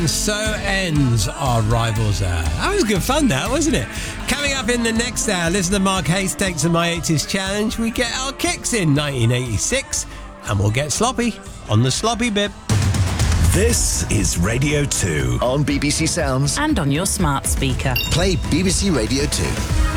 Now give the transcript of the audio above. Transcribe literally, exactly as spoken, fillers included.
So ends our Rivals Hour. That was good fun, that, wasn't it? Coming up in the next hour, listen to Mark Hayes takes on My eighties Challenge. We get our kicks in nineteen eighty-six, and we'll get sloppy on the sloppy bit. This is Radio two on B B C Sounds and on your smart speaker. Play B B C Radio two.